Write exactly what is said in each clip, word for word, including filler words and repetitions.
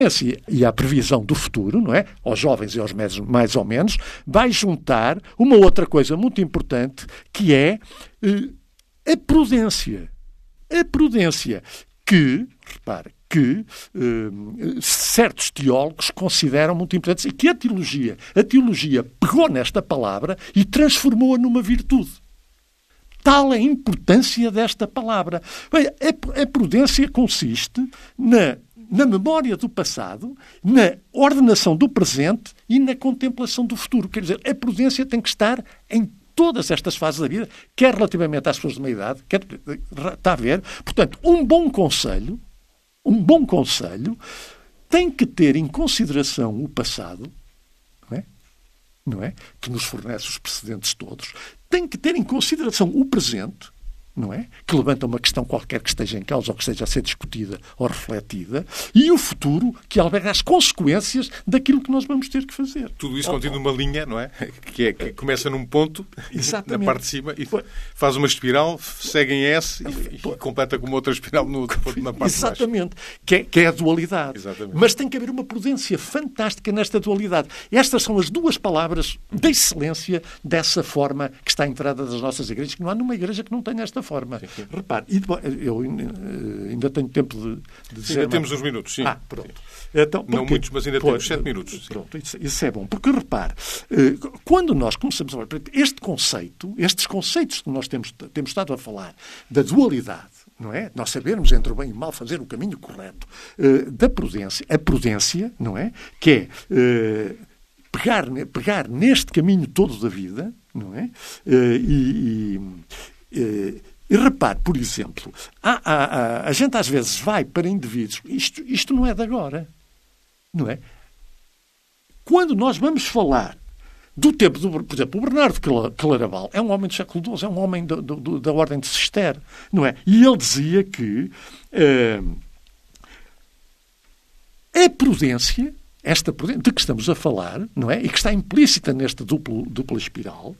e à previsão do futuro, não é? Aos jovens e aos médios, mais ou menos, vai juntar uma outra coisa muito importante, que é eh, a prudência. A prudência que, repare, que eh, certos teólogos consideram muito importantes e que a teologia, a teologia pegou nesta palavra e transformou-a numa virtude. Tal é a importância desta palavra. Bem, a, a prudência consiste na na memória do passado, na ordenação do presente e na contemplação do futuro. Quer dizer, a prudência tem que estar em todas estas fases da vida, quer relativamente às pessoas de meia idade, quer, está a ver? Portanto, um bom conselho, um bom conselho tem que ter em consideração o passado, não é? Não é? Que nos fornece os precedentes todos, tem que ter em consideração o presente, não é? Que levanta uma questão qualquer que esteja em causa ou que esteja a ser discutida ou refletida, e o futuro que alberga as consequências daquilo que nós vamos ter que fazer. Tudo isso contido numa linha, não é? Que, é, que começa num ponto, exatamente, na parte de cima, e faz uma espiral, segue em S e, e completa com uma outra espiral no outro ponto, na parte exatamente, de baixo. Que é, que é a dualidade. Exatamente. Mas tem que haver uma prudência fantástica nesta dualidade. Estas são as duas palavras da excelência dessa forma que está à entrada das nossas igrejas, que não há numa igreja que não tenha esta forma. Sim, sim. Repare, eu ainda tenho tempo de, de dizer... Ainda temos uns minutos, sim. Ah, pronto. Então, porque, não muitos, mas ainda pois, temos sete minutos. Pronto, isso, isso é bom. Porque, repare, quando nós começamos a falar... Este conceito, estes conceitos que nós temos, temos estado a falar, da dualidade, não é? Nós sabermos entre o bem e o mal fazer o caminho correto, da prudência, a prudência, não é? Que é pegar, pegar neste caminho todo da vida, não é? E... e E repare, por exemplo, a, a, a, a gente às vezes vai para indivíduos... Isto, isto não é de agora. Não é? Quando nós vamos falar do tempo... Do, por exemplo, o Bernardo Claraval é um homem do século doze, é um homem do, do, da Ordem de Cister. Não é? E ele dizia que uh, a prudência, esta prudência de que estamos a falar, não é? E que está implícita nesta duplo, dupla espiral...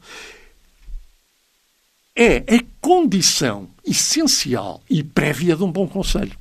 é a condição essencial e prévia de um bom conselho.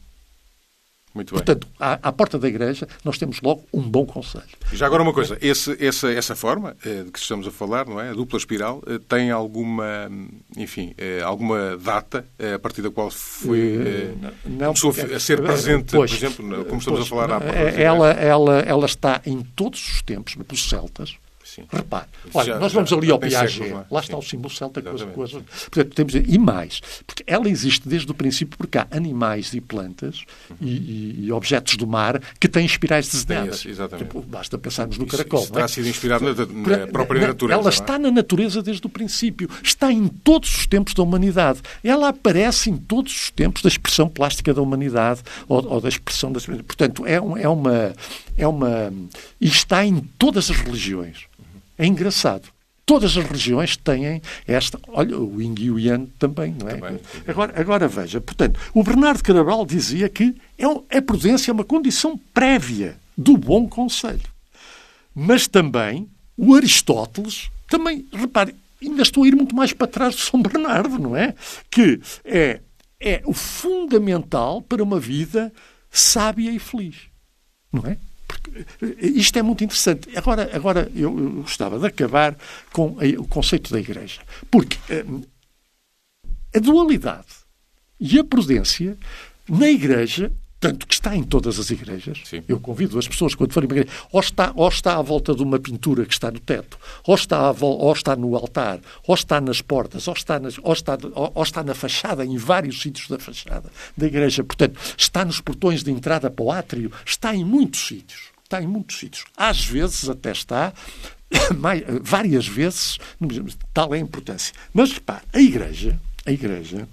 Muito bem. Portanto, à, à porta da igreja, nós temos logo um bom conselho. Já agora uma coisa, esse, essa, essa forma eh, de que estamos a falar, não é? A dupla espiral, eh, tem alguma, enfim, eh, alguma data eh, a partir da qual foi eh, não, começou porque, a ser presente, pois, por exemplo, como estamos pois, a falar há pouco. Ela, ela, ela está em todos os tempos, pelos celtas. Sim. Repare, olha, já, nós vamos já, ali ao séculos, Piaget, é? lá está Sim. o símbolo celta, coisa, coisa. Portanto, temos, e mais, porque ela existe desde o princípio, porque há animais e plantas uhum. e, e objetos do mar que têm espirais desenhadas. Tipo, basta pensarmos no isso, caracol. Isso terá sido inspirado na, na própria na, natureza. Ela está na natureza desde o princípio, está em todos os tempos da humanidade. Ela aparece em todos os tempos da expressão plástica da humanidade ou, ou da expressão da... Portanto, é, um, é uma... É uma e está em todas as religiões. É engraçado. Todas as religiões têm esta... Olha, o Yin e o Yang também, não é? Também. Agora, agora veja, portanto, o Bernardo Claraval dizia que é um, a prudência é uma condição prévia do bom conselho. Mas também o Aristóteles, também, repare, ainda estou a ir muito mais para trás do São Bernardo, não é? Que é, é o fundamental para uma vida sábia e feliz, não é? Isto é muito interessante. Agora, agora eu, eu gostava de acabar com a, o conceito da Igreja. Porque uh, a dualidade e a prudência na Igreja, tanto que está em todas as igrejas, sim. Eu convido as pessoas, quando forem para a igreja, ou está, ou está à volta de uma pintura que está no teto, ou está, à vol- ou está no altar, ou está nas portas, ou está, nas, ou, está, ou, ou está na fachada, em vários sítios da fachada da igreja. Portanto, está nos portões de entrada para o átrio, está em muitos sítios. Está em muitos sítios. Às vezes até está, mais, várias vezes, tal é a importância. Mas repare, a igreja, a igreja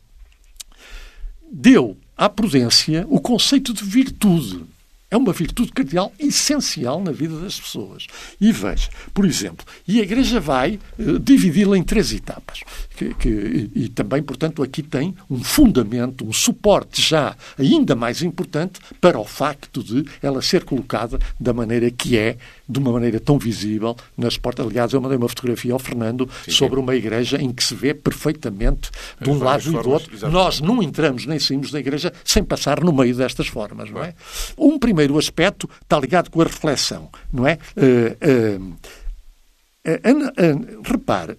deu à prudência o conceito de virtude. É uma virtude cardeal essencial na vida das pessoas. E veja, por exemplo, e a Igreja vai uh, dividi-la em três etapas. Que, que, e, e também, portanto, aqui tem um fundamento, um suporte já ainda mais importante para o facto de ela ser colocada da maneira que é, de uma maneira tão visível nas portas. Aliás, eu mandei uma fotografia ao Fernando sim, sobre sim. uma igreja em que se vê perfeitamente de um lado e do outro. Exatamente. Nós não entramos nem saímos da igreja sem passar no meio destas formas, não é? Um primeiro primeiro aspecto está ligado com a reflexão, não é? Uh, uh, uh, uh, repare,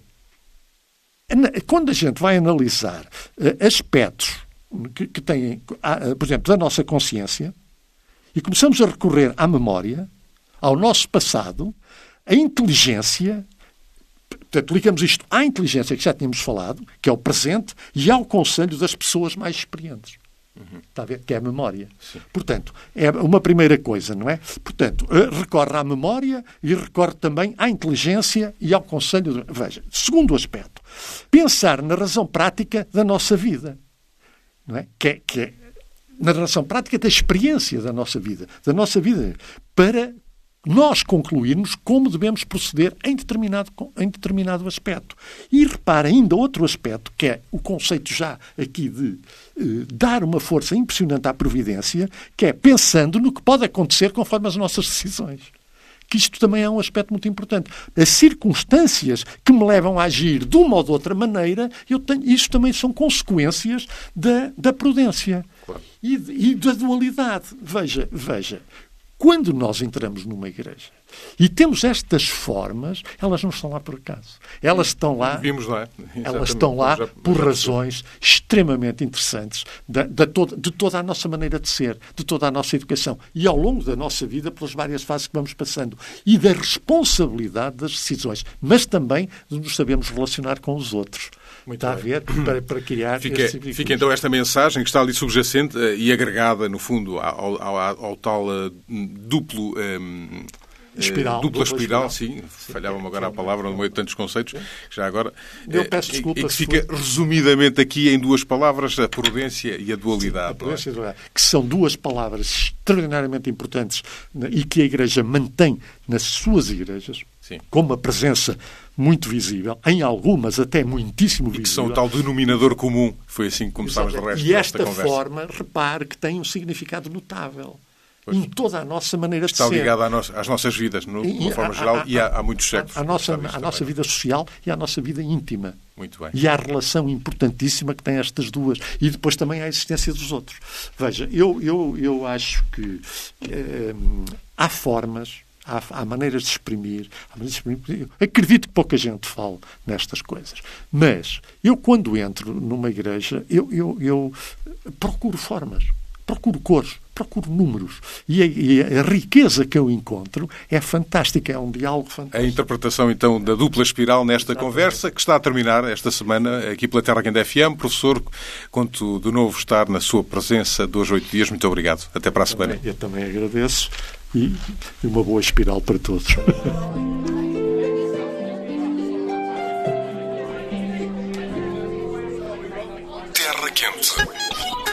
quando a gente vai analisar uh, aspectos que, que têm, uh, por exemplo, da nossa consciência, e começamos a recorrer à memória, ao nosso passado, à inteligência, portanto, ligamos isto à inteligência que já tínhamos falado, que é o presente, e ao conselho das pessoas mais experientes. Uhum. Está a ver? Que é a memória. Sim. Portanto, é uma primeira coisa, não é? Portanto, recorre à memória e recorre também à inteligência e ao conselho. De... Veja, segundo aspecto, pensar na razão prática da nossa vida, não é? Que é, que é na razão prática da experiência da nossa vida, da nossa vida, para nós concluirmos como devemos proceder em determinado, em determinado aspecto. E repara ainda outro aspecto, que é o conceito já aqui de eh, dar uma força impressionante à providência, que é pensando no que pode acontecer conforme as nossas decisões. Que isto também é um aspecto muito importante. As circunstâncias que me levam a agir de uma ou de outra maneira, eu tenho, isto também são consequências da, da prudência. Claro. E, e da dualidade. Veja, veja. Quando nós entramos numa igreja e temos estas formas, elas não estão lá por acaso. Elas estão lá, Vimos lá. Elas estão lá já, por já razões extremamente interessantes de, de, toda, de toda a nossa maneira de ser, de toda a nossa educação e ao longo da nossa vida pelas várias fases que vamos passando e da responsabilidade das decisões, mas também de nos sabermos relacionar com os outros. Muito está bem. a ver? Para, para criar... Fica, fica então esta mensagem que está ali subjacente uh, e agregada, no fundo, ao, ao, ao, ao tal uh, duplo... Um, Espiral, dupla, dupla espiral, espiral, sim. sim. Falhava-me agora a palavra no meio de tantos conceitos. Já agora... Eu peço desculpa. E que fica resumidamente aqui em duas palavras, a prudência e a dualidade. Sim, a prudência e a dualidade. Que são duas palavras extraordinariamente importantes e que a Igreja mantém nas suas igrejas, sim, com uma presença muito visível, em algumas até muitíssimo visível. E que são o tal denominador comum. Foi assim que começámos o resto e desta conversa. E esta forma, repare, que tem um significado notável. Pois. Em toda a nossa maneira de Está ser. Está ligada às nossas vidas, no, de uma forma a, geral, a, a, e há, há muitos séculos. A, a, nossa, a nossa vida social e a nossa vida íntima. Muito bem. E há a relação importantíssima que têm estas duas. E depois também há a existência dos outros. Veja, eu, eu, eu acho que eh, há formas, há, há maneiras de exprimir, há maneiras de exprimir. Acredito que pouca gente fala nestas coisas. Mas eu, quando entro numa igreja, eu, eu, eu procuro formas. Procuro cores, procuro números. E a, e a riqueza que eu encontro é fantástica, é um diálogo fantástico. A interpretação, então, da dupla espiral nesta Exatamente. Conversa, que está a terminar esta semana aqui pela Terra Quente F M. Professor, conto de novo estar na sua presença dois, oito dias. Muito obrigado. Até para a semana. Eu também agradeço e uma boa espiral para todos. Terra Quente.